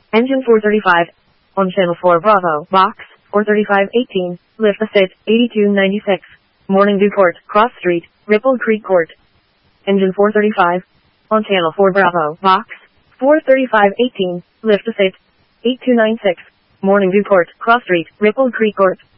Engine 435. On channel 4 Bravo, box, 43518, lift the sit, 8296. Morning View Court, Cross Street, Ripple Creek Court. Engine 435. On channel 4 Bravo, box, 43518, lift the sit, 8296. Morning View Court, Cross Street, Ripple Creek Court.